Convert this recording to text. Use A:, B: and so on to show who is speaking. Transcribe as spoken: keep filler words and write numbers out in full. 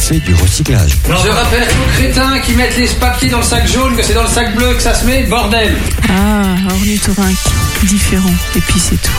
A: français du recyclage.
B: Je rappelle aux crétins qui mettent les papiers dans le sac jaune que c'est dans le sac bleu que ça se met, bordel.
C: Ah, ornithorynque, différent, et puis c'est tout.